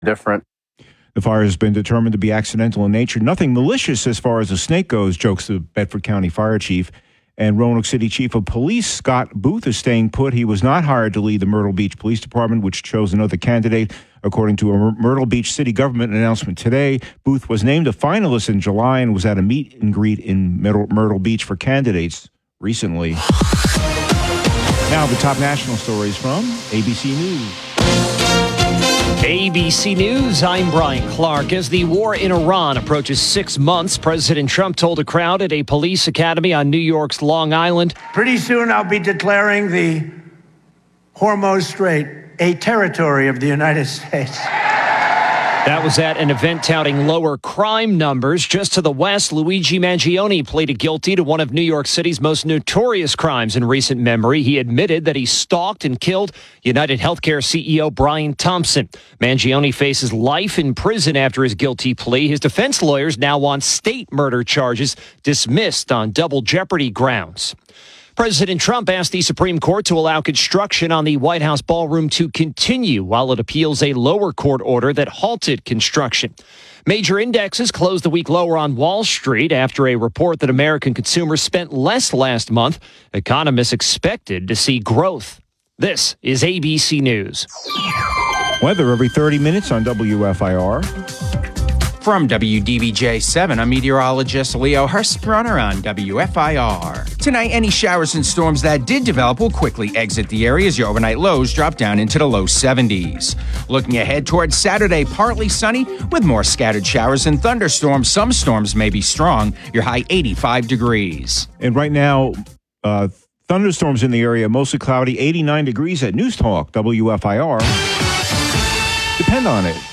different. The fire has been determined to be accidental in nature. Nothing malicious as far as a snake goes, jokes the Bedford County Fire Chief. And Roanoke City Chief of Police Scott Booth is staying put. He was not hired to lead the Myrtle Beach Police Department, which chose another candidate. According to a Myrtle Beach city government announcement today, Booth was named a finalist in July and was at a meet and greet in Myrtle Beach for candidates recently. Now the top national stories from ABC News. ABC News, I'm Brian Clark. As the war in Iran approaches 6 months, President Trump told a crowd at a police academy on New York's Long Island, "Pretty soon I'll be declaring the Hormuz Strait a territory of the United States." That was at an event touting lower crime numbers. Just to the west, Luigi Mangione pleaded guilty to one of New York City's most notorious crimes in recent memory. He admitted that he stalked and killed United Healthcare CEO Brian Thompson. Mangione faces life in prison after his guilty plea. His defense lawyers now want state murder charges dismissed on double jeopardy grounds. President Trump asked the Supreme Court to allow construction on the White House ballroom to continue while it appeals a lower court order that halted construction. Major indexes closed the week lower on Wall Street after a report that American consumers spent less last month. Economists expected to see growth. This is ABC News. Weather every 30 minutes on WFIR. From WDBJ7, I'm meteorologist Leo Hurstbrunner on WFIR. Tonight, any showers and storms that did develop will quickly exit the area as your overnight lows drop down into the low 70s. Looking ahead towards Saturday, partly sunny with more scattered showers and thunderstorms. Some storms may be strong. Your high 85 degrees. And right now, thunderstorms in the area, mostly cloudy, 89 degrees at News Talk, WFIR. Depend on it.